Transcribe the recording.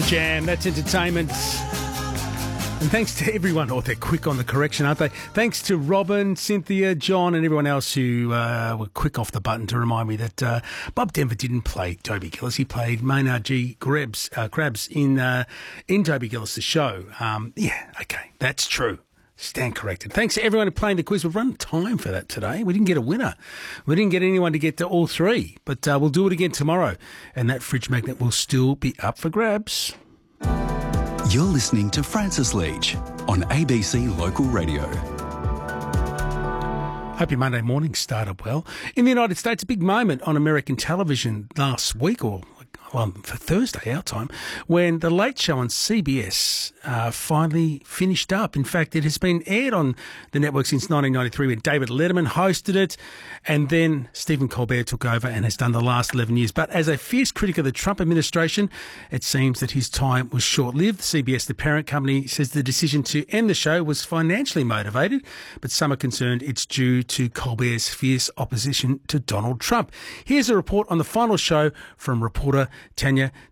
The Jam, that's entertainment. And thanks to everyone. Oh, they're quick on the correction, aren't they? Thanks to Robin, Cynthia, John and everyone else who were quick off the button to remind me that Bob Denver didn't play Toby Gillis. He played Maynard G. Krabs in Toby Gillis, the show. Yeah, okay, that's true. Stand corrected. Thanks to everyone who played the quiz. We've run time for that today. We didn't get a winner. We didn't get anyone to get to all three. But we'll do it again tomorrow. And that fridge magnet will still be up for grabs. You're listening to Francis Leach on ABC Local Radio. Hope your Monday morning started well. In the United States, a big moment on American television last week, or for Thursday, our time, when The Late Show on CBS finally finished up. In fact, it has been aired on the network since 1993 when David Letterman hosted it, and then Stephen Colbert took over and has done the last 11 years. But as a fierce critic of the Trump administration, it seems that his time was short-lived. CBS, the parent company, says the decision to end the show was financially motivated, but some are concerned it's due to Colbert's fierce opposition to Donald Trump. Here's a report on the final show from reporter Tanya